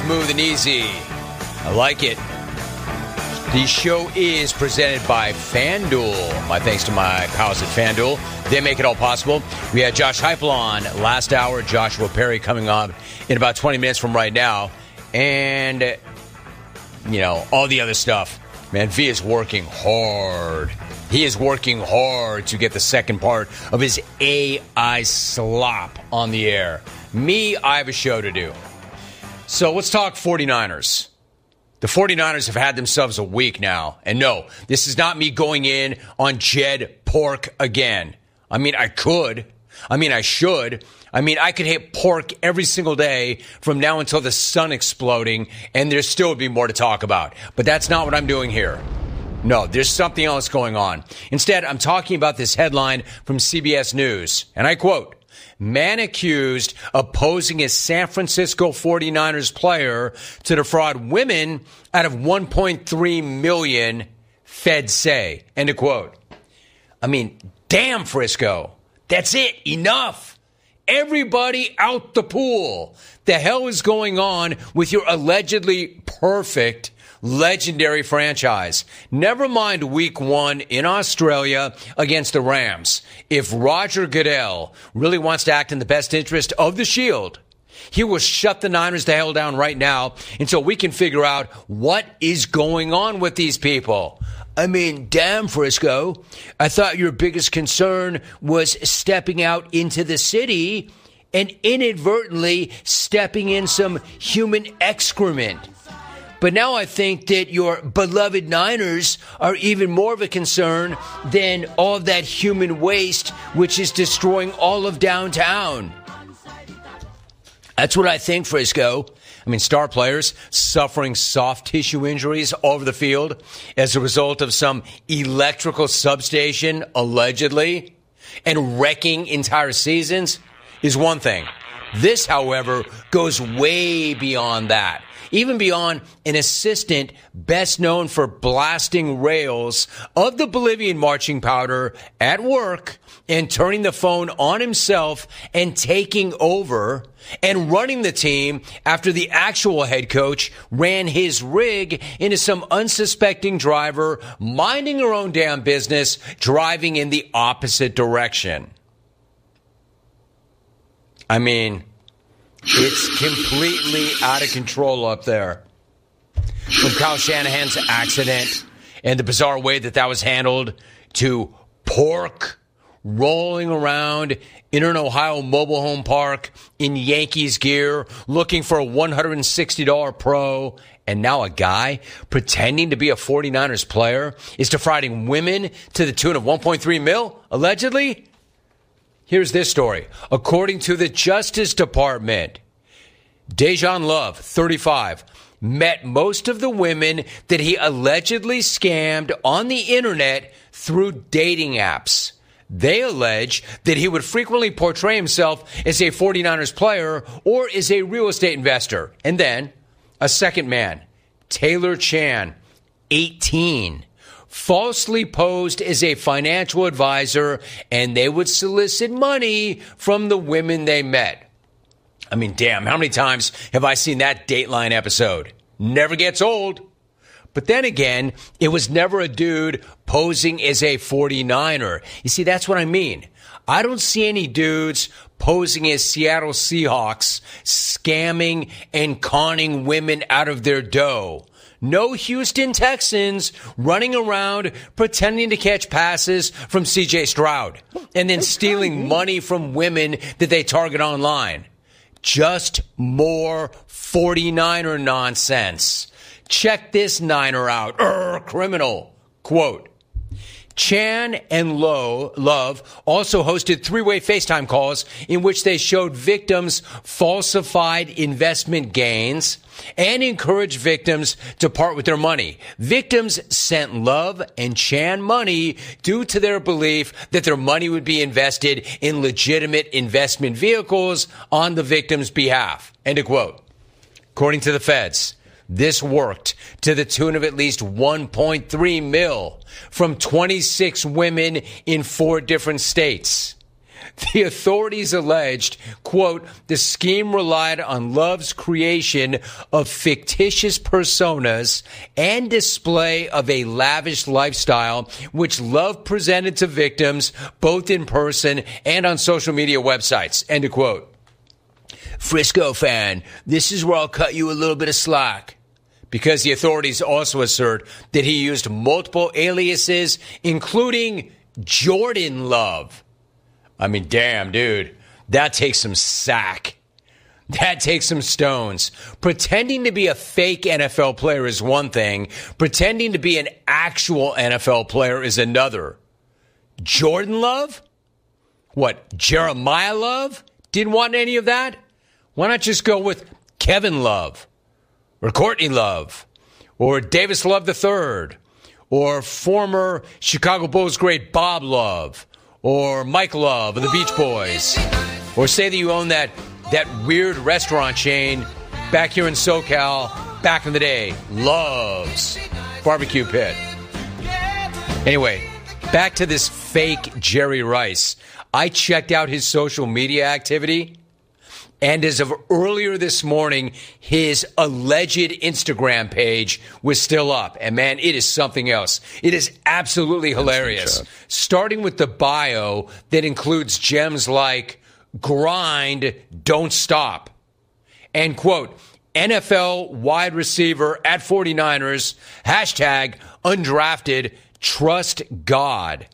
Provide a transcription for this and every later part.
smooth and easy. I like it. The show is presented by FanDuel. My thanks to my pals at FanDuel. They make it all possible. We had Josh Heupel on last hour. Joshua Perry coming on in about 20 minutes from right now. And, you know, all the other stuff. Man, V is working hard. He is working hard to get the second part of his AI slop on the air. Me, I have a show to do. So let's talk 49ers. The 49ers have had themselves a week now. And no, this is not me going in on Jed Pork again. I mean, I could. I mean, I should. I mean, I could hit pork every single day from now until the sun exploding, and there still would be more to talk about. But that's not what I'm doing here. No, there's something else going on. Instead, I'm talking about this headline from CBS News, and I quote, "Man accused of posing as San Francisco 49ers player to defraud women out of $1.3 million, feds say." End of quote. I mean, damn, Frisco. That's it. Enough. Everybody out the pool. The hell is going on with your allegedly perfect, legendary franchise? Never mind week 1 in Australia against the Rams. If Roger Goodell really wants to act in the best interest of the Shield, he will shut the Niners the hell down right now until we can figure out what is going on with these people. I mean, damn, Frisco. I thought your biggest concern was stepping out into the city and inadvertently stepping in some human excrement. But now I think that your beloved Niners are even more of a concern than all of that human waste, which is destroying all of downtown. That's what I think, Frisco. I mean, star players suffering soft tissue injuries all over the field as a result of some electrical substation, allegedly, and wrecking entire seasons is one thing. This, however, goes way beyond that. Even beyond an assistant best known for blasting rails of the Bolivian marching powder at work and turning the phone on himself and taking over and running the team after the actual head coach ran his rig into some unsuspecting driver minding her own damn business, driving in the opposite direction. I mean, it's completely out of control up there. From Kyle Shanahan's accident and the bizarre way that was handled to Pork rolling around in an Ohio mobile home park in Yankees gear looking for a $160 pro, and now a guy pretending to be a 49ers player is defrauding women to the tune of $1.3 million, allegedly? Here's this story. According to the Justice Department, Dejan Love, 35, met most of the women that he allegedly scammed on the internet through dating apps. They allege that he would frequently portray himself as a 49ers player or as a real estate investor. And then a second man, Taylor Chan, 18, falsely posed as a financial advisor, and they would solicit money from the women they met. I mean, damn, how many times have I seen that Dateline episode? Never gets old. But then again, it was never a dude posing as a 49er. You see, that's what I mean. I don't see any dudes posing as Seattle Seahawks, scamming and conning women out of their dough. No Houston Texans running around pretending to catch passes from C.J. Stroud and then stealing money from women that they target online. Just more 49er nonsense. Check this Niner out. Criminal. Quote, Chan and Love also hosted three-way FaceTime calls in which they showed victims falsified investment gains and encouraged victims to part with their money. Victims sent Love and Chan money due to their belief that their money would be invested in legitimate investment vehicles on the victim's behalf. End of quote. According to the feds, this worked to the tune of at least $1.3 million from 26 women in 4 different states. The authorities alleged, quote, the scheme relied on Love's creation of fictitious personas and display of a lavish lifestyle, which Love presented to victims both in person and on social media websites, end of quote. Frisco fan, this is where I'll cut you a little bit of slack. Because the authorities also assert that he used multiple aliases, including Jordan Love. I mean, damn, dude, that takes some sack. That takes some stones. Pretending to be a fake NFL player is one thing. Pretending to be an actual NFL player is another. Jordan Love? What, Jeremiah Love? Didn't want any of that? Why not just go with Kevin Love? Or Courtney Love? Or Davis Love III? Or former Chicago Bulls great Bob Love? Or Mike Love of the Beach Boys. Or say that you own that weird restaurant chain back here in SoCal back in the day. Love's Barbecue Pit. Anyway, back to this fake Jerry Rice. I checked out his social media activity. And as of earlier this morning, his alleged Instagram page was still up. And man, it is something else. It is absolutely hilarious. Starting with the bio that includes gems like grind, don't stop. And quote, NFL wide receiver at 49ers, hashtag undrafted, trust God.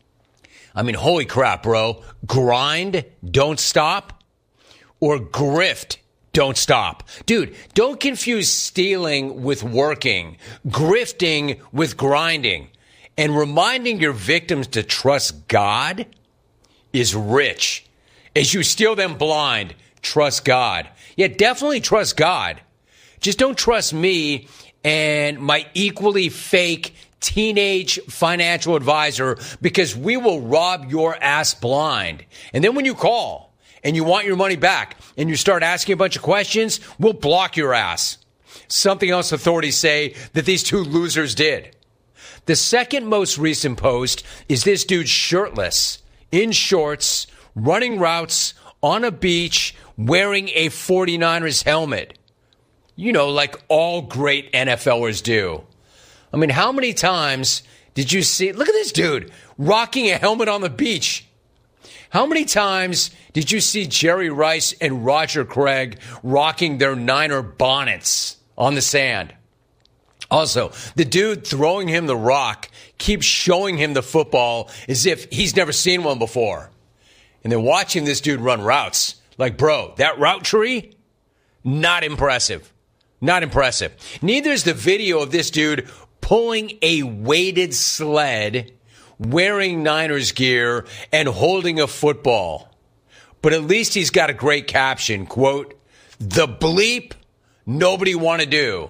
I mean, holy crap, bro. Grind, don't stop. Or grift, don't stop. Dude, don't confuse stealing with working, grifting with grinding. And reminding your victims to trust God is rich. As you steal them blind, trust God. Yeah, definitely trust God. Just don't trust me and my equally fake teenage financial advisor, because we will rob your ass blind. And then when you call and you want your money back, and you start asking a bunch of questions, we'll block your ass. Something else authorities say that these two losers did. The second most recent post is this dude shirtless, in shorts, running routes, on a beach, wearing a 49ers helmet. You know, like all great NFLers do. I mean, how many times did you see, look at this dude, rocking a helmet on the beach. How many times did you see Jerry Rice and Roger Craig rocking their Niner bonnets on the sand? Also, the dude throwing him the rock keeps showing him the football as if he's never seen one before. And then watching this dude run routes. Like, bro, that route tree? Not impressive. Not impressive. Neither is the video of this dude pulling a weighted sled, wearing Niners gear, and holding a football. But at least he's got a great caption, quote, the bleep nobody want to do.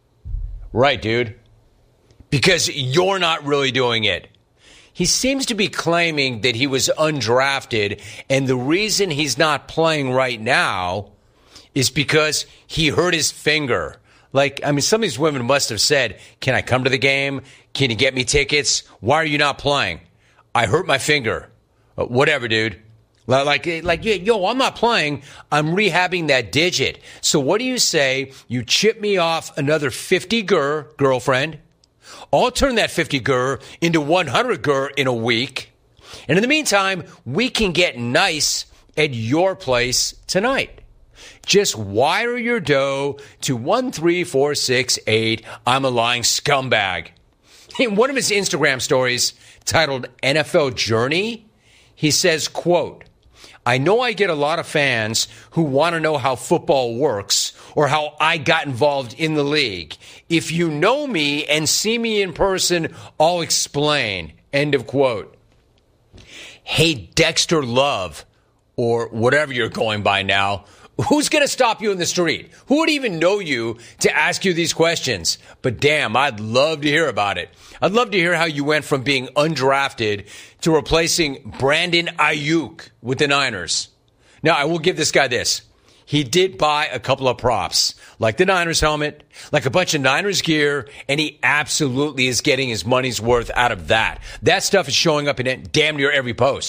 Right, dude. Because you're not really doing it. He seems to be claiming that he was undrafted, and the reason he's not playing right now is because he hurt his finger. Like, I mean, some of these women must have said, can I come to the game? Can you get me tickets? Why are you not playing? I hurt my finger. Whatever, dude. Like, yo, I'm not playing. I'm rehabbing that digit. So what do you say? You chip me off another 50 girlfriend. I'll turn that 50 into 100 in a week. And in the meantime, we can get nice at your place tonight. Just wire your dough to 13468. I'm a lying scumbag. In one of his Instagram stories titled NFL Journey, he says, quote, I know I get a lot of fans who want to know how football works or how I got involved in the league. If you know me and see me in person, I'll explain. End of quote. Hey, Dexter Love, or whatever you're going by now, who's going to stop you in the street? Who would even know you to ask you these questions? But damn, I'd love to hear about it. I'd love to hear how you went from being undrafted to replacing Brandon Ayuk with the Niners. Now, I will give this guy this. He did buy a couple of props, like the Niners helmet, like a bunch of Niners gear, and he absolutely is getting his money's worth out of that. That stuff is showing up in damn near every post.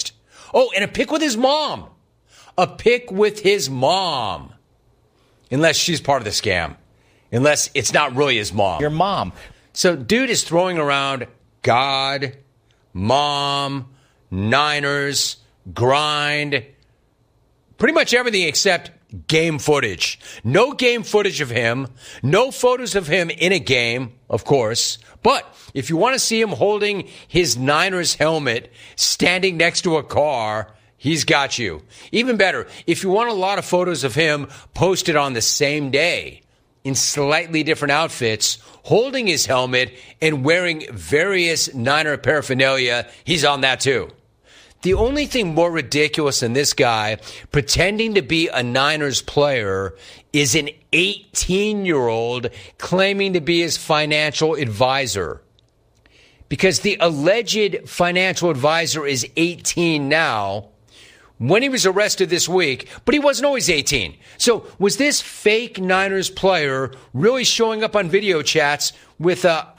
Oh, and a pic with his mom. A pic with his mom. Unless she's part of the scam. Unless it's not really his mom. Your mom. So dude is throwing around God, mom, Niners, grind, pretty much everything except game footage. No game footage of him. No photos of him in a game, of course. But if you want to see him holding his Niners helmet, standing next to a car, he's got you. Even better, if you want a lot of photos of him posted on the same day in slightly different outfits, holding his helmet and wearing various Niner paraphernalia, he's on that too. The only thing more ridiculous than this guy pretending to be a Niners player is an 18-year-old claiming to be his financial advisor. Because the alleged financial advisor is 18 now when he was arrested this week, but he wasn't always 18. So was this fake Niners player really showing up on video chats with a,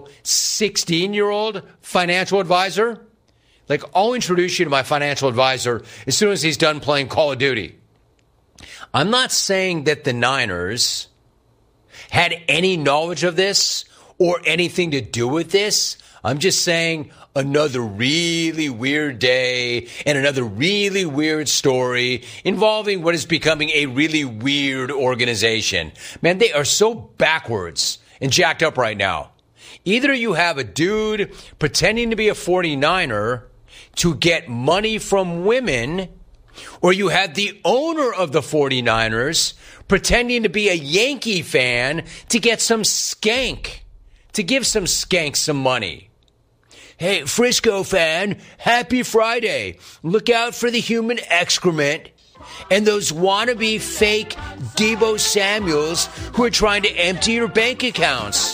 16-year-old financial advisor? Like, I'll introduce you to my financial advisor as soon as he's done playing Call of Duty. I'm not saying that the Niners had any knowledge of this or anything to do with this. I'm just saying another really weird day and another really weird story involving what is becoming a really weird organization. Man, they are so backwards and jacked up right now. Either you have a dude pretending to be a 49er to get money from women, or you have the owner of the 49ers pretending to be a Yankee fan to get some skank, to give some skank some money. Hey, Frisco fan, happy Friday. Look out for the human excrement and those wannabe fake Deebo Samuels who are trying to empty your bank accounts.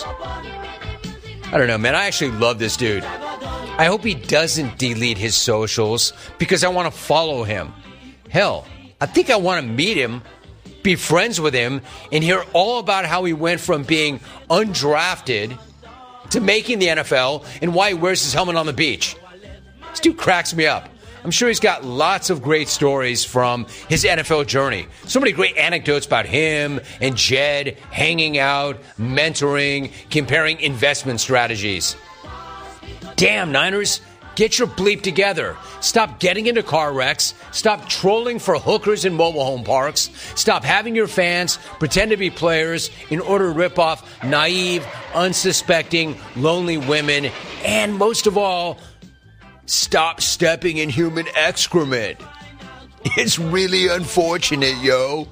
I don't know, man. I actually love this dude. I hope he doesn't delete his socials because I want to follow him. Hell, I think I want to meet him, be friends with him, and hear all about how he went from being undrafted to making the NFL and why he wears his helmet on the beach. This dude cracks me up. I'm sure he's got lots of great stories from his NFL journey. So many great anecdotes about him and Jed hanging out, mentoring, comparing investment strategies. Damn, Niners, get your bleep together. Stop getting into car wrecks. Stop trolling for hookers in mobile home parks. Stop having your fans pretend to be players in order to rip off naive, unsuspecting, lonely women. And most of all, stop stepping in human excrement. It's really unfortunate, yo.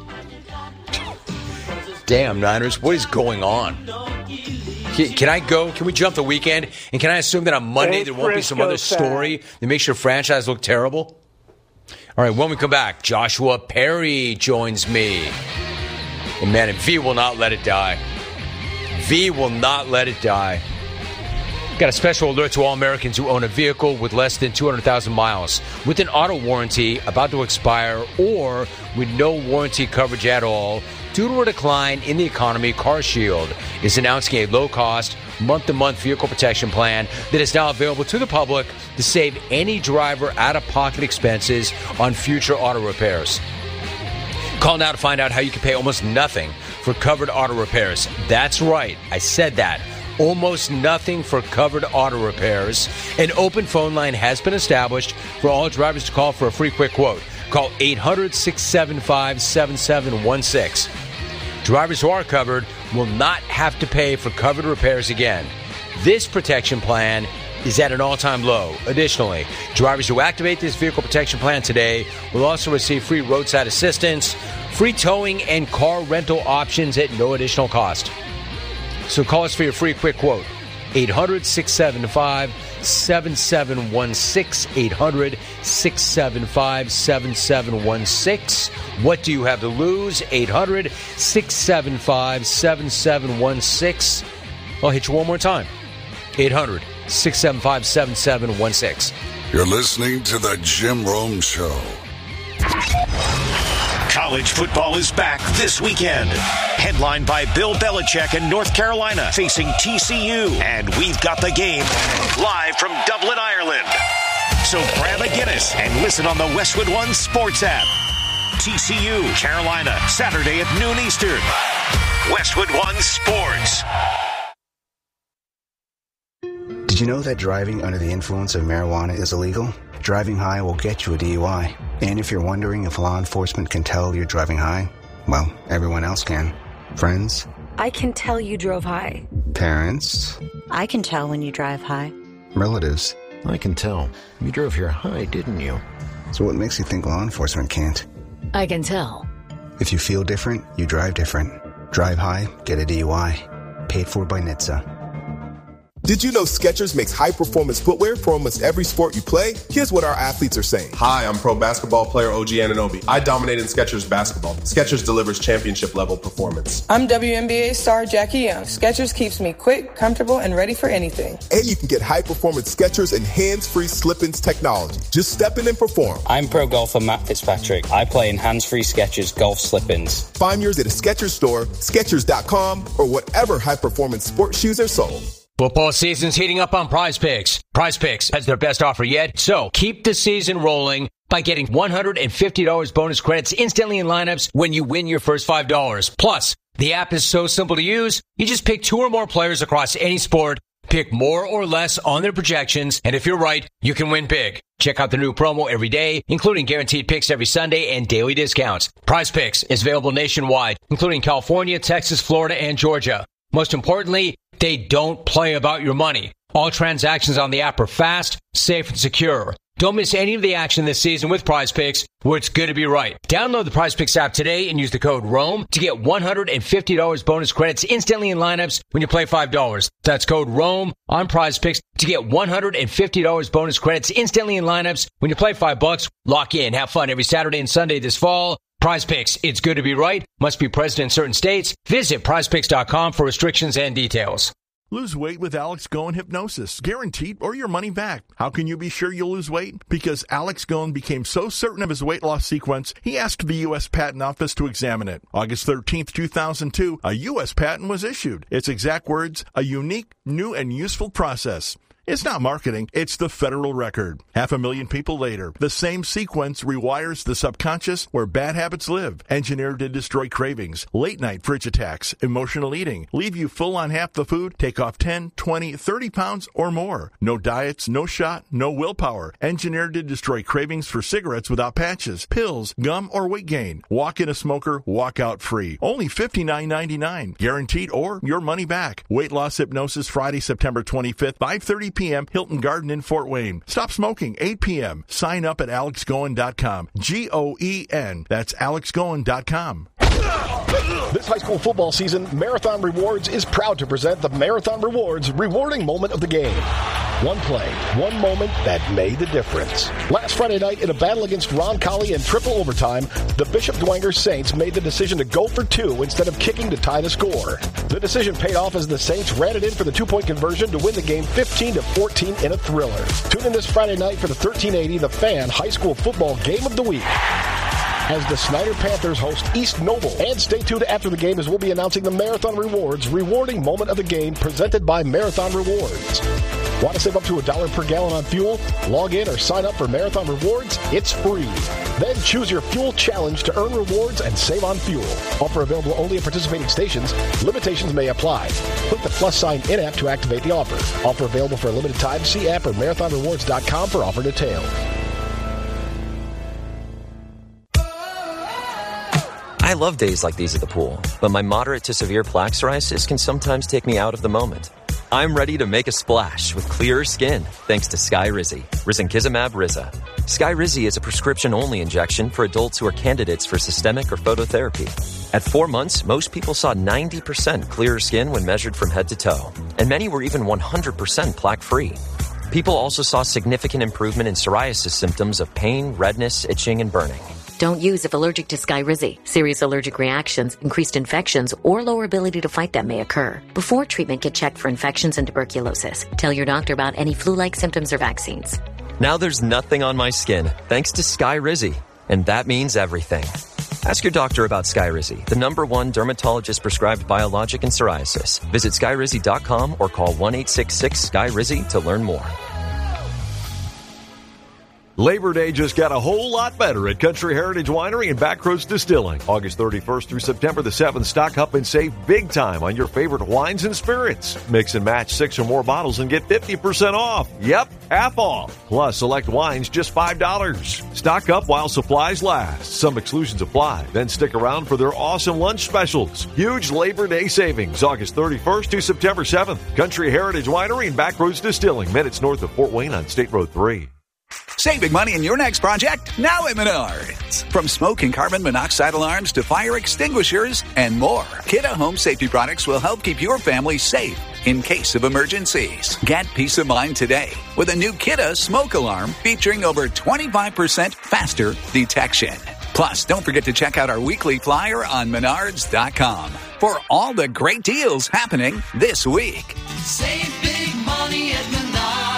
Damn, Niners, what is going on? Can I go? Can we jump the weekend? And can I assume that on Monday there won't be some other story that makes your franchise look terrible? All right, when we come back, Joshua Perry joins me. And man, V will not let it die. V will not let it die. Got a special alert to all Americans who own a vehicle with less than 200,000 miles with an auto warranty about to expire or with no warranty coverage at all. Due to a decline in the economy, CarShield is announcing a low-cost, month-to-month vehicle protection plan that is now available to the public to save any driver out-of-pocket expenses on future auto repairs. Call now to find out how you can pay almost nothing for covered auto repairs. That's right, I said that. Almost nothing for covered auto repairs. An open phone line has been established for all drivers to call for a free quick quote. Call 800-675-7716. Drivers who are covered will not have to pay for covered repairs again. This protection plan is at an all-time low. Additionally, drivers who activate this vehicle protection plan today will also receive free roadside assistance, free towing, and car rental options at no additional cost. So call us for your free quick quote. 800-675-7716. 800-675-7716. What do you have to lose? 800-675-7716. I'll hit you one more time. 800-675-7716. You're listening to The Jim Rome Show. College football is back this weekend. Headlined by Bill Belichick in North Carolina facing TCU. And we've got the game live from Dublin, Ireland. So grab a Guinness and listen on the Westwood One Sports app. TCU, Carolina, Saturday at noon Eastern. Westwood One Sports. Did you know that driving under the influence of marijuana is illegal? Driving high will get you a DUI. And if you're wondering if law enforcement can tell you're driving high, well, everyone else can. Friends? I can tell you drove high. Parents? I can tell when you drive high. Relatives? I can tell. You drove here high, didn't you? So what makes you think law enforcement can't? I can tell. If you feel different, you drive different. Drive high, get a DUI. Paid for by NHTSA. Did you know Skechers makes high-performance footwear for almost every sport you play? Here's what our athletes are saying. Hi, I'm pro basketball player OG Anunoby. I dominate in Skechers basketball. Skechers delivers championship-level performance. I'm WNBA star Jackie Young. Skechers keeps me quick, comfortable, and ready for anything. And you can get high-performance Skechers and hands-free slip-ins technology. Just step in and perform. I'm pro golfer Matt Fitzpatrick. I play in hands-free Skechers golf slip-ins. Find yours at a Skechers store, Skechers.com, or whatever high-performance sports shoes are sold. Football season's heating up on Prize Picks. Prize Picks has their best offer yet, so keep the season rolling by getting $150 bonus credits instantly in lineups when you win your first $5. Plus, the app is so simple to use, you just pick 2 or more players across any sport, pick more or less on their projections, and if you're right, you can win big. Check out the new promo every day, including guaranteed picks every Sunday and daily discounts. Prize Picks is available nationwide, including California, Texas, Florida, and Georgia. Most importantly, they don't play about your money. All transactions on the app are fast, safe, and secure. Don't miss any of the action this season with Prize Picks, where it's good to be right. Download the Prize Picks app today and use the code ROAM to get $150 bonus credits instantly in lineups when you play $5. That's code ROAM on Prize Picks to get $150 bonus credits instantly in lineups when you play $5. Lock in, have fun every Saturday and Sunday this fall. Prize Picks, it's good to be right. Must be present in certain states. Visit prizepicks.com for restrictions and details. Lose weight with Alex Goen Hypnosis. Guaranteed or your money back. How can you be sure you'll lose weight? Because Alex Goen became so certain of his weight loss sequence, he asked the U.S. Patent Office to examine it. August 13th, 2002, a U.S. patent was issued. Its exact words, a unique, new, and useful process. It's not marketing, it's the federal record. 500,000 people later, the same sequence rewires the subconscious where bad habits live. Engineered to destroy cravings, late night fridge attacks, emotional eating, leave you full on half the food, take off 10, 20, 30 pounds or more. No diets, no shot, no willpower. Engineered to destroy cravings for cigarettes without patches, pills, gum, or weight gain. Walk in a smoker, walk out free. Only $59.99. Guaranteed or your money back. Weight loss hypnosis Friday, September 25th, 5:30 p.m. Hilton Garden in Fort Wayne. Stop smoking 8 p.m. Sign up at alexgoen.com. Goen. That's alexgoen.com. This high school football season, Marathon Rewards is proud to present the Marathon Rewards rewarding moment of the game. One play, one moment that made the difference. Last Friday night, in a battle against Ron Colley in triple overtime, the Bishop Dwenger Saints made the decision to go for 2 instead of kicking to tie the score. The decision paid off as the Saints ran it in for the 2-point conversion to win the game 15-14 in a thriller. Tune in this Friday night for the 1380 The Fan High School Football Game of the Week, as the Snyder Panthers host East Noble. And stay tuned after the game as we'll be announcing the Marathon Rewards rewarding moment of the game presented by Marathon Rewards. Want to save up to $1 per gallon on fuel? Log in or sign up for Marathon Rewards. It's free. Then choose your fuel challenge to earn rewards and save on fuel. Offer available only at participating stations. Limitations may apply. Click the plus sign in-app to activate the offer. Offer available for a limited time. See app or marathonrewards.com for offer details. I love days like these at the pool, but my moderate to severe plaque psoriasis can sometimes take me out of the moment. I'm ready to make a splash with clearer skin thanks to Skyrizi, risankizumab Riza. Skyrizi is a prescription-only injection for adults who are candidates for systemic or phototherapy. At 4 months, most people saw 90% clearer skin when measured from head to toe, and many were even 100% plaque-free. People also saw significant improvement in psoriasis symptoms of pain, redness, itching, and burning. Don't use if allergic to Skyrizi. Serious allergic reactions, increased infections, or lower ability to fight them may occur. Before treatment, get checked for infections and tuberculosis. Tell your doctor about any flu-like symptoms or vaccines. Now there's nothing on my skin thanks to Skyrizi, and that means everything. Ask your doctor about Skyrizi, the #1 dermatologist-prescribed biologic in psoriasis. Visit Skyrizi.com or call 1-866-SKYRIZI to learn more. Labor Day just got a whole lot better at Country Heritage Winery and Backroads Distilling. August 31st through September the 7th, stock up and save big time on your favorite wines and spirits. Mix and match 6 or more bottles and get 50% off. Yep, half off. Plus, select wines just $5. Stock up while supplies last. Some exclusions apply. Then stick around for their awesome lunch specials. Huge Labor Day savings, August 31st to September 7th. Country Heritage Winery and Backroads Distilling, minutes north of Fort Wayne on State Road 3. Saving money in your next project now at Menards. From smoke and carbon monoxide alarms to fire extinguishers and more, Kidde Home Safety products will help keep your family safe in case of emergencies. Get peace of mind today with a new Kidde smoke alarm featuring over 25% faster detection. Plus, don't forget to check out our weekly flyer on Menards.com for all the great deals happening this week. Save big money at Menards.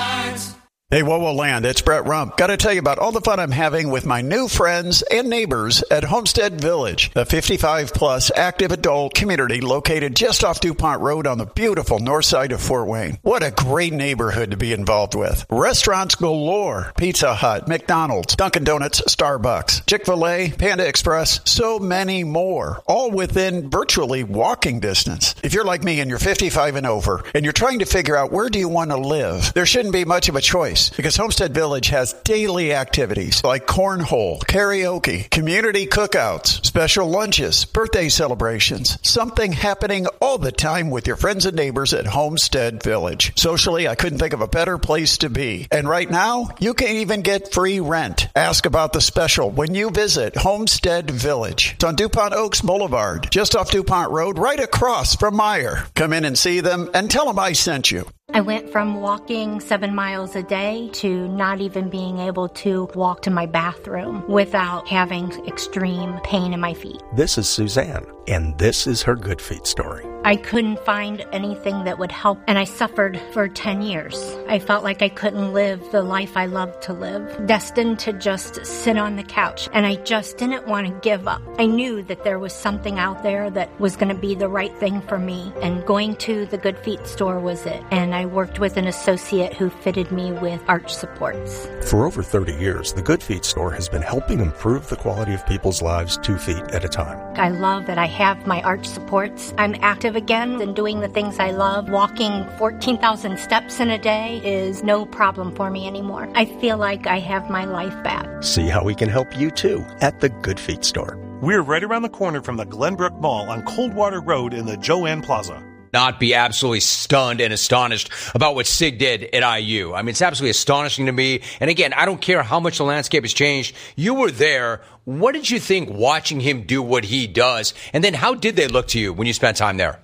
Hey, Whoa Land, it's Brett Rump. Got to tell you about all the fun I'm having with my new friends and neighbors at Homestead Village, a 55-plus active adult community located just off DuPont Road on the beautiful north side of Fort Wayne. What a great neighborhood to be involved with. Restaurants galore. Pizza Hut, McDonald's, Dunkin' Donuts, Starbucks, Chick-fil-A, Panda Express, so many more, all within virtually walking distance. If you're like me and you're 55 and over, and you're trying to figure out where do you want to live, there shouldn't be much of a choice. Because Homestead Village has daily activities like cornhole, karaoke, community cookouts, special lunches, birthday celebrations, something happening all the time with your friends and neighbors at Homestead Village. Socially, I couldn't think of a better place to be. And right now, you can even get free rent. Ask about the special when you visit Homestead Village. It's on DuPont Oaks Boulevard, just off DuPont Road, right across from Meijer. Come in and see them and tell them I sent you. I went from walking 7 miles a day to not even being able to walk to my bathroom without having extreme pain in my feet. This is Suzanne, and this is her Good Feet story. I couldn't find anything that would help, and I suffered for 10 years. I felt like I couldn't live the life I loved to live, destined to just sit on the couch, and I just didn't want to give up. I knew that there was something out there that was going to be the right thing for me, and going to the Good Feet store was it. And I worked with an associate who fitted me with arch supports. For over 30 years, the Good Feet store has been helping improve the quality of people's lives 2 feet at a time. I love that I have my arch supports. I'm active again and doing the things I love. Walking 14,000 steps in a day is no problem for me anymore. I feel like I have my life back. See how we can help you too at the Good Feet store. We're right around the corner from the Glenbrook Mall on Coldwater Road in the Joanne Plaza. Not be absolutely stunned and astonished about what Sig did at IU. I mean, it's absolutely astonishing to me. And again, I don't care how much the landscape has changed. You were there. What did you think watching him do what he does? And then how did they look to you when you spent time there?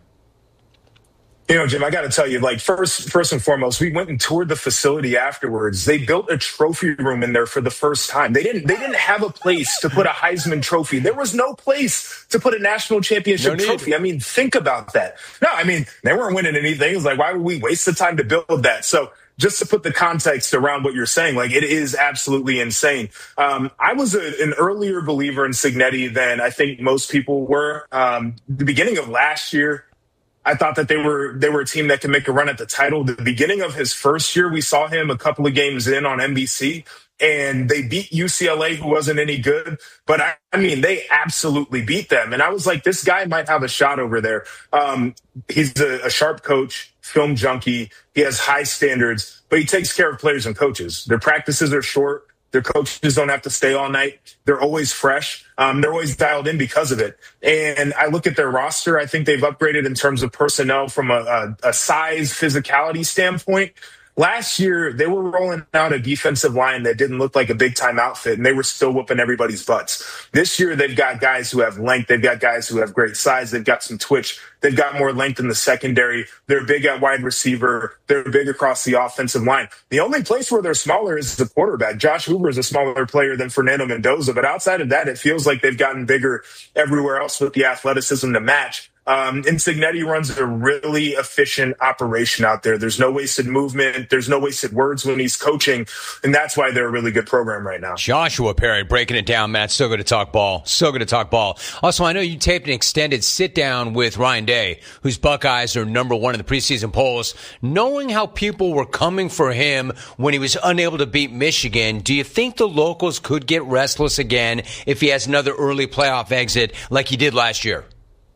You know, Jim, I got to tell you, like, first and foremost, we went and toured the facility afterwards. They built a trophy room in there for the first time. They didn't have a place to put a Heisman trophy. There was no place to put a national championship trophy. I mean, think about that. No, I mean, they weren't winning anything. It was like, why would we waste the time to build that? So just to put the context around what you're saying, like, it is absolutely insane. I was an earlier believer in Cignetti than I think most people were. The beginning of last year, I thought that they were a team that could make a run at the title. The beginning of his first year, we saw him a couple of games in on NBC, and they beat UCLA, who wasn't any good. But I mean, they absolutely beat them. And I was like, this guy might have a shot over there. He's a sharp coach, film junkie. He has high standards, but he takes care of players and coaches. Their practices are short. Their coaches don't have to stay all night. They're always fresh. They're always dialed in because of it. And I look at their roster. I think they've upgraded in terms of personnel from a size, physicality standpoint. Last year, they were rolling out a defensive line that didn't look like a big-time outfit, and they were still whooping everybody's butts. This year, they've got guys who have length. They've got guys who have great size. They've got some twitch. They've got more length in the secondary. They're big at wide receiver. They're big across the offensive line. The only place where they're smaller is the quarterback. Josh Hoover is a smaller player than Fernando Mendoza, but outside of that, it feels like they've gotten bigger everywhere else with the athleticism to match. Insignetti runs a really efficient operation out there. There's no wasted movement. There's no wasted words when he's coaching, and that's why they're a really good program right now. Joshua Perry breaking it down, Matt. So good to talk ball. So good to talk ball. Also, I know you taped an extended sit-down with Ryan Day, whose Buckeyes are number one in the preseason polls. Knowing how people were coming for him when he was unable to beat Michigan, do you think the locals could get restless again if he has another early playoff exit like he did last year?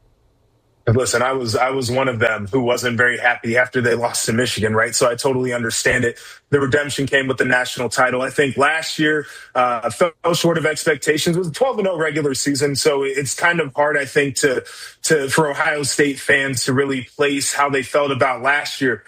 Listen, I was one of them who wasn't very happy after they lost to Michigan, right? So I totally understand it. The redemption came with the national title. I think last year fell short of expectations. It was a 12-0 regular season, so it's kind of hard, I think, for Ohio State fans to really place how they felt about last year.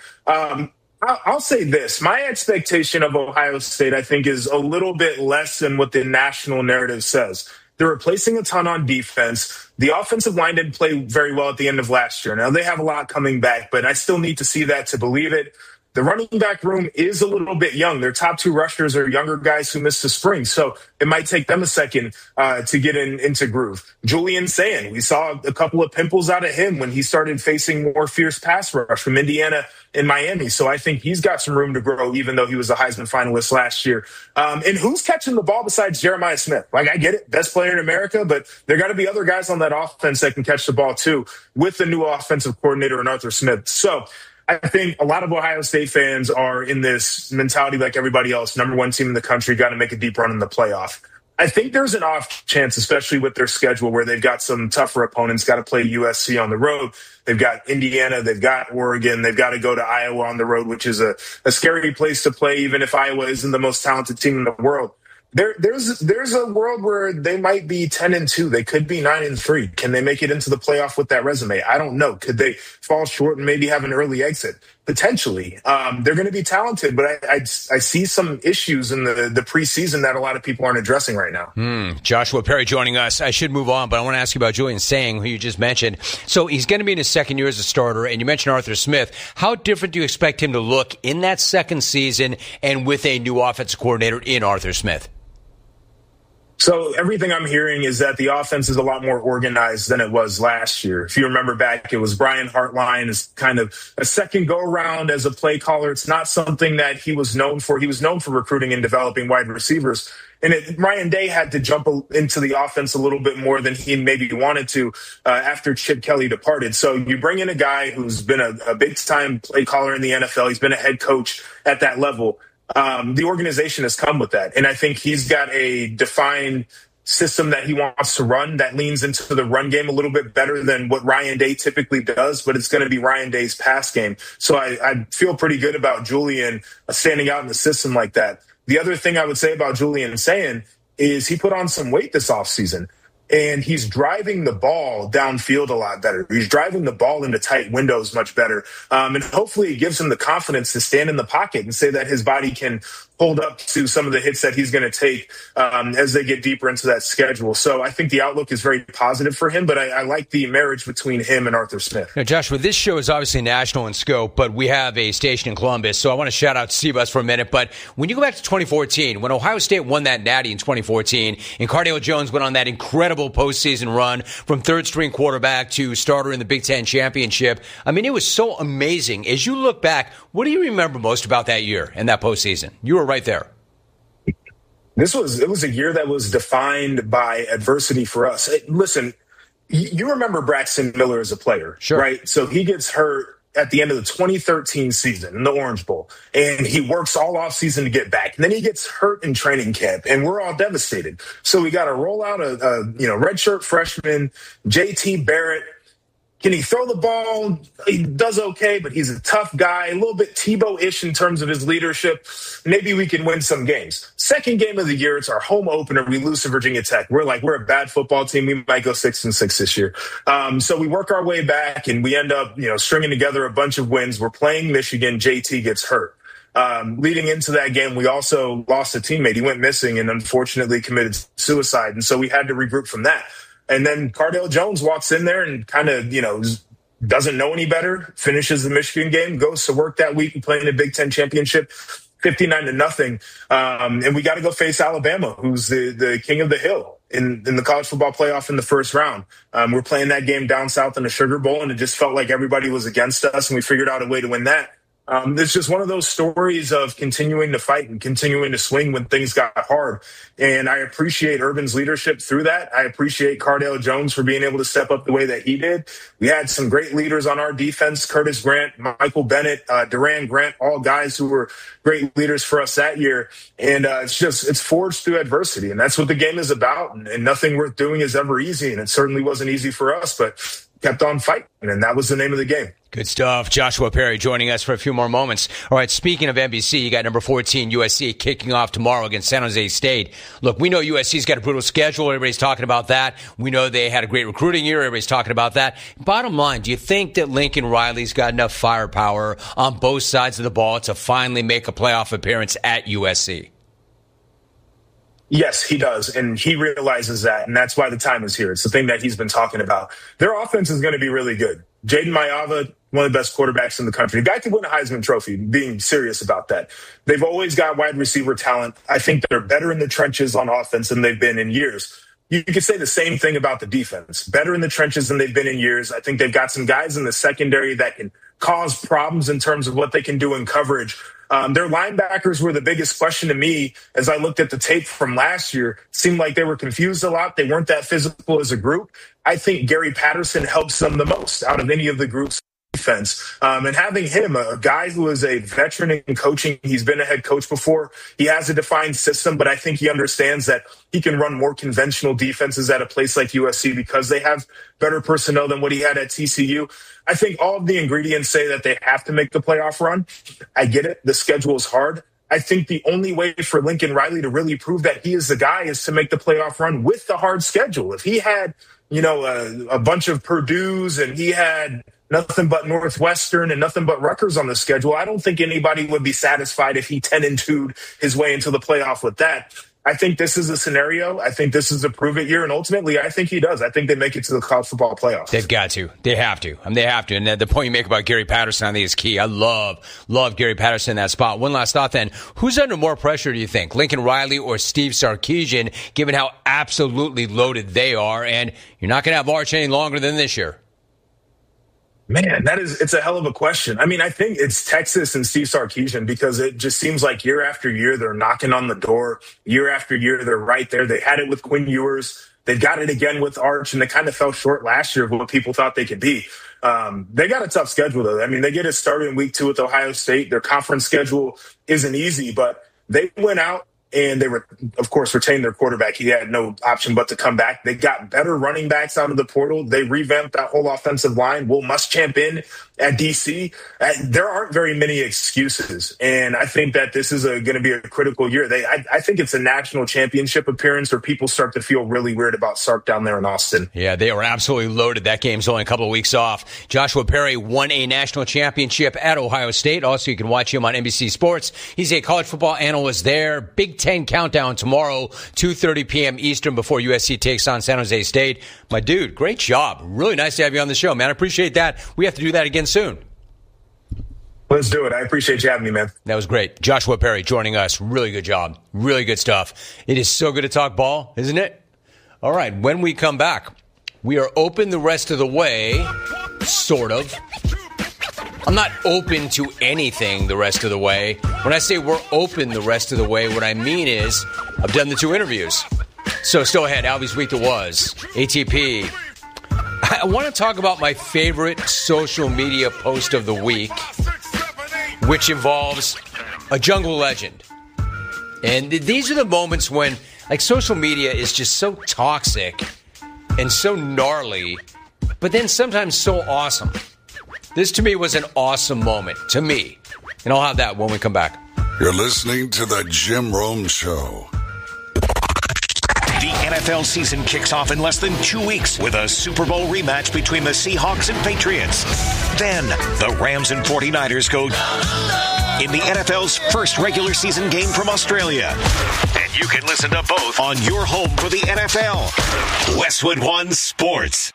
I'll say this. My expectation of Ohio State, I think, is a little bit less than what the national narrative says. They're replacing a ton on defense. The offensive line didn't play very well at the end of last year. Now, they have a lot coming back, but I still need to see that to believe it. The running back room is a little bit young. Their top two rushers are younger guys who missed the spring, so it might take them a second to get into groove. Julian Sayin, we saw a couple of pimples out of him when he started facing more fierce pass rush from Indiana and Miami, so I think he's got some room to grow, even though he was a Heisman finalist last year. And who's catching the ball besides Jeremiah Smith? Like, I get it, best player in America, but there got to be other guys on that offense that can catch the ball too, with the new offensive coordinator and Arthur Smith. So I think a lot of Ohio State fans are in this mentality like everybody else. Number one team in the country, got to make a deep run in the playoff. I think there's an off chance, especially with their schedule, where they've got some tougher opponents, got to play USC on the road. They've got Indiana, they've got Oregon, they've got to go to Iowa on the road, which is a scary place to play, even if Iowa isn't the most talented team in the world. There's a world where they might be 10-2. They could be 9-3. Can they make it into the playoff with that resume? I don't know. Could they fall short and maybe have an early exit? Potentially. They're going to be talented, but I see some issues in the preseason that a lot of people aren't addressing right now. Joshua Perry joining us. I should move on, but I want to ask you about Julian Sayin, who you just mentioned. So he's going to be in his second year as a starter, and you mentioned Arthur Smith. How different do you expect him to look in that second season and with a new offensive coordinator in Arthur Smith? So everything I'm hearing is that the offense is a lot more organized than it was last year. If you remember back, it was Brian Hartline as kind of a second go-around as a play caller. It's not something that he was known for. He was known for recruiting and developing wide receivers. And Ryan Day had to jump into the offense a little bit more than he maybe wanted to after Chip Kelly departed. So you bring in a guy who's been a big-time play caller in the NFL. He's been a head coach at that level. The organization has come with that. And I think he's got a defined system that he wants to run that leans into the run game a little bit better than what Ryan Day typically does, but it's going to be Ryan Day's pass game. So I feel pretty good about Julian standing out in the system like that. The other thing I would say about Julian Sayin is he put on some weight this offseason. And he's driving the ball downfield a lot better. He's driving the ball into tight windows much better. And hopefully it gives him the confidence to stand in the pocket and say that his body can hold up to some of the hits that he's going to take as they get deeper into that schedule. So I think the outlook is very positive for him, but I like the marriage between him and Arthur Smith. Now, Joshua, this show is obviously national in scope, but we have a station in Columbus, so I want to shout out CBUS for a minute. But when you go back to 2014, when Ohio State won that natty in 2014, and Cardale Jones went on that incredible postseason run from third-string quarterback to starter in the Big Ten championship, I mean, it was so amazing. As you look back, what do you remember most about that year and that postseason? You were right there. It was a year that was defined by adversity for us. Listen, you remember Braxton Miller as a player, sure, right? So he gets hurt at the end of the 2013 season in the Orange Bowl, and he works all offseason to get back. And then he gets hurt in training camp, and we're all devastated. So we got to roll out a redshirt freshman, JT Barrett. Can he throw the ball? He does okay, but he's a tough guy, a little bit Tebow-ish in terms of his leadership. Maybe we can win some games. Second game of the year, it's our home opener. We lose to Virginia Tech. We're a bad football team. We might go 6-6 this year. So we work our way back, and we end up, stringing together a bunch of wins. We're playing Michigan. JT gets hurt. Leading into that game, we also lost a teammate. He went missing and unfortunately committed suicide. And so we had to regroup from that. And then Cardale Jones walks in there and kind of, doesn't know any better, finishes the Michigan game, goes to work that week and playing the Big Ten championship, 59-0. And we got to go face Alabama, who's the king of the hill. in the college football playoff in the first round. We're playing that game down south in the Sugar Bowl, and it just felt like everybody was against us, and we figured out a way to win that. It's just one of those stories of continuing to fight and continuing to swing when things got hard. And I appreciate Urban's leadership through that. I appreciate Cardale Jones for being able to step up the way that he did. We had some great leaders on our defense, Curtis Grant, Michael Bennett, Duran Grant, all guys who were great leaders for us that year. And it's forged through adversity. And that's what the game is about. And nothing worth doing is ever easy. And it certainly wasn't easy for us, but kept on fighting. And that was the name of the game. Good stuff. Joshua Perry joining us for a few more moments. All right, speaking of NBC, you got number 14 USC kicking off tomorrow against San Jose State. Look, we know USC's got a brutal schedule. Everybody's talking about that. We know they had a great recruiting year. Everybody's talking about that. Bottom line, do you think that Lincoln Riley's got enough firepower on both sides of the ball to finally make a playoff appearance at USC? Yes, he does, and he realizes that, and that's why the time is here. It's the thing that he's been talking about. Their offense is going to be really good. Jaden Mayava, one of the best quarterbacks in the country. The guy could win a Heisman Trophy, being serious about that. They've always got wide receiver talent. I think they're better in the trenches on offense than they've been in years. You could say the same thing about the defense. Better in the trenches than they've been in years. I think they've got some guys in the secondary that can cause problems in terms of what they can do in coverage. Their linebackers were the biggest question to me as I looked at the tape from last year. Seemed like they were confused a lot. They weren't that physical as a group. I think Gary Patterson helps them the most out of any of the groups. Defense. And having him, a guy who is a veteran in coaching, he's been a head coach before. He has a defined system, but I think he understands that he can run more conventional defenses at a place like USC because they have better personnel than what he had at TCU. I think all of the ingredients say that they have to make the playoff run. I get it. The schedule is hard. I think the only way for Lincoln Riley to really prove that he is the guy is to make the playoff run with the hard schedule. If he had, a bunch of Purdue's and he had nothing but Northwestern and nothing but Rutgers on the schedule, I don't think anybody would be satisfied if he 10-2'd his way into the playoff with that. I think this is a scenario. I think this is a prove-it year, and ultimately, I think he does. I think they make it to the college football playoff. They've got to. They have to. They have to. And the point you make about Gary Patterson, I think, is key. I love Gary Patterson in that spot. One last thought then. Who's under more pressure, do you think? Lincoln Riley or Steve Sarkisian, given how absolutely loaded they are? And you're not going to have March any longer than this year. Man, it's a hell of a question. I mean, I think it's Texas and Steve Sarkisian because it just seems like year after year they're knocking on the door. Year after year they're right there. They had it with Quinn Ewers. They got it again with Arch, and they kind of fell short last year of what people thought they could be. They got a tough schedule, though. I mean, they get it started in week 2 with Ohio State. Their conference schedule isn't easy, but they went out and they were, of course, retained their quarterback. He had no option but to come back. They got better running backs out of the portal. They revamped that whole offensive line. Will Muschamp in at DC. There aren't very many excuses, and I think that this is going to be a critical year. I think it's a national championship appearance where people start to feel really weird about Sark down there in Austin. Yeah, they were absolutely loaded. That game's only a couple of weeks off. Joshua Perry won a national championship at Ohio State. Also, you can watch him on NBC Sports. He's a college football analyst there. Big Ten countdown tomorrow, 2:30 p.m. Eastern before USC takes on San Jose State. My dude, great job. Really nice to have you on the show, man. I appreciate that. We have to do that again soon. Let's do it. I appreciate you having me, man. That was great. Joshua Perry joining us. Really good job. Really good stuff. It is so good to talk ball, isn't it? All right, when we come back, we are open the rest of the way, sort of. I'm not open to anything the rest of the way. When I say we're open the rest of the way, what I mean is I've done the 2 interviews. So still ahead, Albie's Week That Was, ATP. I want to talk about my favorite social media post of the week, which involves a jungle legend. And these are the moments when, like, social media is just so toxic and so gnarly, but then sometimes so awesome. This, to me, was an awesome moment. To me. And I'll have that when we come back. You're listening to The Jim Rome Show. The NFL season kicks off in less than 2 weeks with a Super Bowl rematch between the Seahawks and Patriots. Then, the Rams and 49ers go in the NFL's first regular season game from Australia. And you can listen to both on your home for the NFL. Westwood One Sports.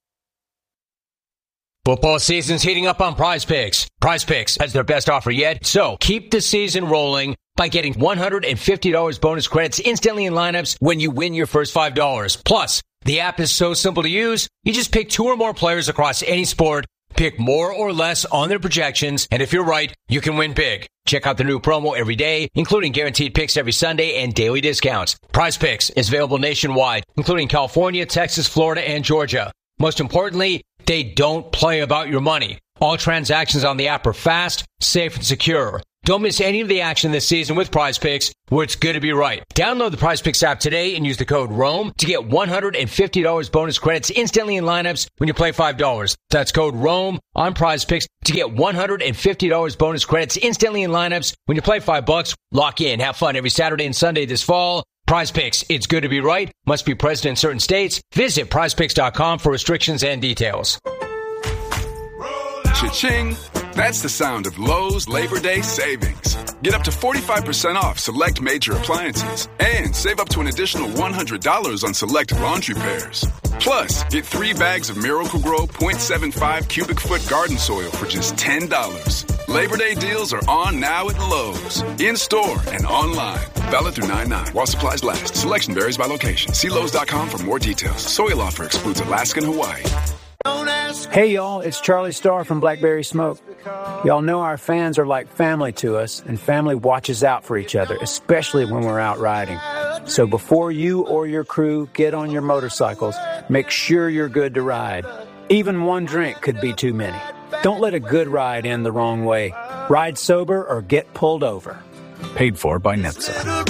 Football season's heating up on Prize Picks. Prize Picks has their best offer yet, so keep the season rolling. by getting $150 bonus credits instantly in lineups when you win your first $5. Plus, the app is so simple to use, you just pick 2 or more players across any sport, pick more or less on their projections, and if you're right, you can win big. Check out the new promo every day, including guaranteed picks every Sunday and daily discounts. Prize Picks is available nationwide, including California, Texas, Florida, and Georgia. Most importantly, they don't play about your money. All transactions on the app are fast, safe, and secure. Don't miss any of the action this season with Prize Picks, where it's good to be right. Download the Prize Picks app today and use the code ROAM to get $150 bonus credits instantly in lineups when you play $5. That's code ROAM on Prize Picks to get $150 bonus credits instantly in lineups when you play $5. Lock in, have fun every Saturday and Sunday this fall. Prize Picks, it's good to be right. Must be present in certain states. Visit prizepicks.com for restrictions and details. Cha-ching! That's the sound of Lowe's Labor Day savings. Get up to 45% off select major appliances and save up to an additional $100 on select laundry pairs. Plus, get 3 bags of Miracle-Gro 0.75 cubic foot garden soil for just $10. Labor Day deals are on now at Lowe's, in-store and online. Valid through 9/9 while supplies last. Selection varies by location. See Lowe's.com for more details. Soil offer excludes Alaska and Hawaii. Hey y'all, it's Charlie Starr from Blackberry Smoke. Y'all know our fans are like family to us, and family watches out for each other, especially when we're out riding. So before you or your crew get on your motorcycles, make sure you're good to ride. Even one drink could be too many. Don't let a good ride end the wrong way. Ride sober or get pulled over. Paid for by NHTSA.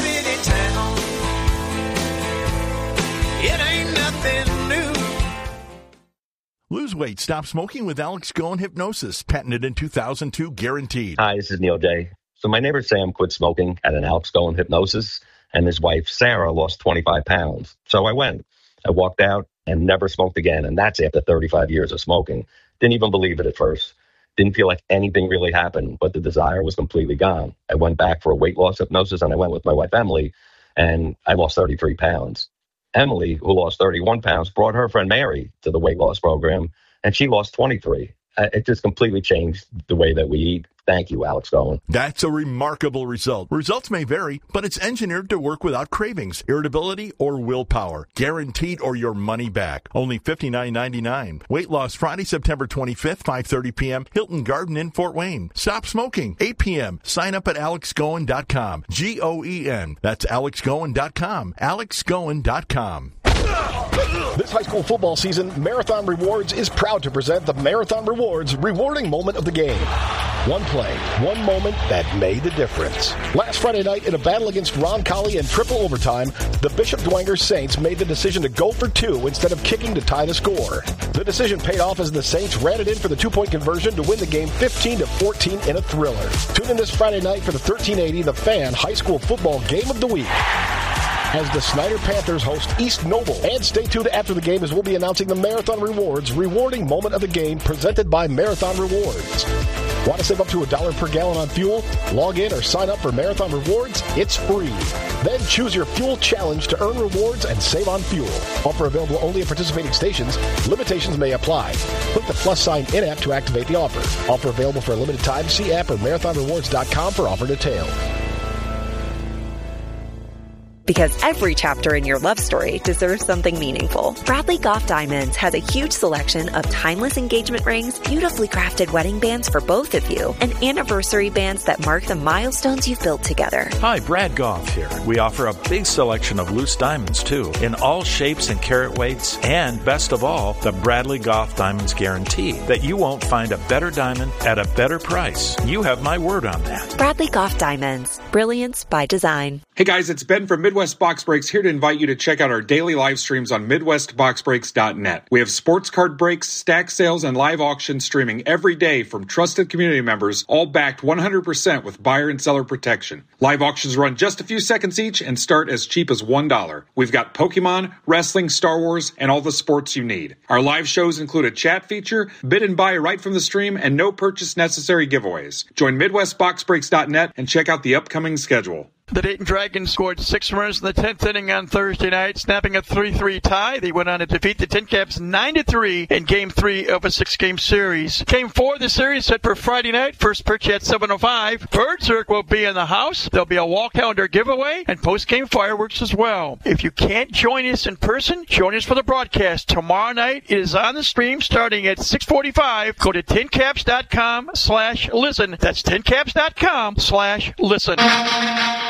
Lose weight, stop smoking with Alex Goen Hypnosis. Patented in 2002, guaranteed. Hi, this is Neil J. So my neighbor Sam quit smoking at an Alex Goen Hypnosis, and his wife Sarah lost 25 pounds. So I went. I walked out and never smoked again, and that's after 35 years of smoking. Didn't even believe it at first. Didn't feel like anything really happened, but the desire was completely gone. I went back for a weight loss hypnosis, and I went with my wife Emily, and I lost 33 pounds. Emily, who lost 31 pounds, brought her friend Mary to the weight loss program, and she lost 23. It just completely changed the way that we eat. Thank you, Alex Goen. That's a remarkable result. Results may vary, but it's engineered to work without cravings, irritability, or willpower. Guaranteed or your money back. Only $59.99. Weight loss Friday, September 25th, 5:30 p.m. Hilton Garden Inn, Fort Wayne. Stop smoking, 8 p.m. Sign up at alexgoen.com. Goen. That's alexgoen.com. alexgoen.com. This high school football season, Marathon Rewards is proud to present the Marathon Rewards rewarding moment of the game. One play, one moment that made the difference. Last Friday night, in a battle against Ron Colley and triple overtime, the Bishop Dwenger Saints made the decision to go for 2 instead of kicking to tie the score. The decision paid off as the Saints ran it in for the 2-point conversion to win the game 15-14 in a thriller. Tune in this Friday night for the 1380 The Fan High School Football Game of the Week, as the Snyder Panthers host East Noble. And stay tuned after the game as we'll be announcing the Marathon Rewards rewarding moment of the game presented by Marathon Rewards. Want to save up to $1 per gallon on fuel? Log in or sign up for Marathon Rewards. It's free. Then choose your fuel challenge to earn rewards and save on fuel. Offer available only at participating stations. Limitations may apply. Click the plus sign in-app to activate the offer. Offer available for a limited time. See app or marathonrewards.com for offer detail. Because every chapter in your love story deserves something meaningful. Bradley Goff Diamonds has a huge selection of timeless engagement rings, beautifully crafted wedding bands for both of you, and anniversary bands that mark the milestones you've built together. Hi, Brad Goff here. We offer a big selection of loose diamonds, too, in all shapes and carat weights, and best of all, the Bradley Goff Diamonds guarantee that you won't find a better diamond at a better price. You have my word on that. Bradley Goff Diamonds. Brilliance by design. Hey guys, it's Ben from Midwest Box Breaks here to invite you to check out our daily live streams on MidwestBoxBreaks.net. We have sports card breaks, stack sales, and live auctions streaming every day from trusted community members, all backed 100% with buyer and seller protection. Live auctions run just a few seconds each and start as cheap as $1. We've got Pokemon, wrestling, Star Wars, and all the sports you need. Our live shows include a chat feature, bid and buy right from the stream, and no purchase necessary giveaways. Join MidwestBoxBreaks.net and check out the upcoming schedule. The Dayton Dragons scored 6 runs in the 10th inning on Thursday night, snapping a 3-3 tie. They went on to defeat the Tin Caps 9-3 in Game 3 of a 6-game series. Game 4 of the series set for Friday night. First pitch at 7:05. Bird Cirque will be in the house. There'll be a wall calendar giveaway and post-game fireworks as well. If you can't join us in person, join us for the broadcast tomorrow night. It is on the stream starting at 6:45. Go to tincaps.com/listen. That's tincaps.com/listen.